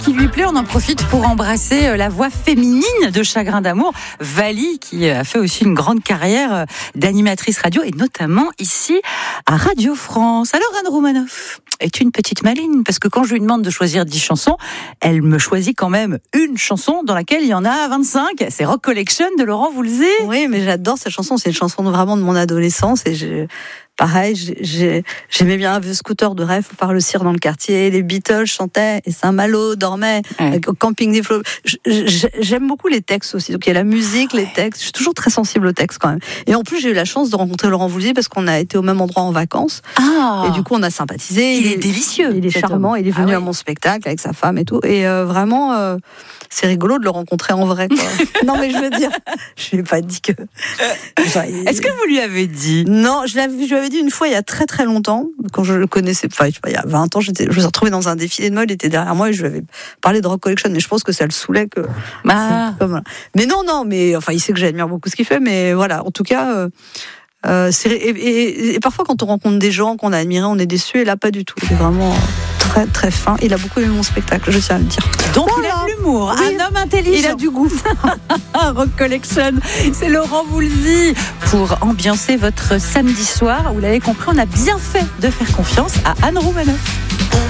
qui lui plaît. On en profite pour embrasser la voix féminine de Chagrin d'amour, Vali, qui a fait aussi une grande carrière d'animatrice radio, et notamment ici à Radio France. Alors Anne Roumanoff est une petite maligne, parce que quand je lui demande de choisir 10 chansons, elle me choisit quand même une chanson dans laquelle il y en a 25. C'est Rock Collection de Laurent Voulzy. Oui, mais j'adore cette chanson. C'est une chanson vraiment de mon adolescence, et pareil, j'aimais bien un vieux scooter de rêve par le cire dans le quartier. Les Beatles chantaient et Saint-Malo dormait au camping des flots. J'aime beaucoup les textes aussi. Donc il y a la musique, les textes. Je suis toujours très sensible aux textes quand même. Et en plus, j'ai eu la chance de rencontrer Laurent Voulzy parce qu'on a été au même endroit en vacances. Et du coup, on a sympathisé. Il est délicieux. Il est charmant. Il est venu à mon spectacle avec sa femme et tout. Et vraiment, c'est rigolo de le rencontrer en vrai, quoi. Non, mais je veux dire, je lui ai pas dit que. Est-ce que vous lui avez dit? Non, je lui avais dit une fois il y a très très longtemps, quand je le connaissais, enfin je sais pas, il y a 20 ans, je me suis retrouvée dans un défilé de mode, il était derrière moi et je lui avais parlé de Rock Collection, mais je pense que ça le saoulait que. Mais non, mais enfin il sait que j'admire beaucoup ce qu'il fait, mais voilà, en tout cas. Et parfois quand on rencontre des gens qu'on a admirés, on est déçus, et là pas du tout. Il est vraiment très très fin. Il a beaucoup aimé mon spectacle, je tiens à le dire. Donc il a de l'humour, oui, un homme intelligent. Il a du goût. Rock Collection, c'est Laurent Voulzy pour ambiancer votre samedi soir. Vous l'avez compris, on a bien fait de faire confiance à Anne Roumanoff.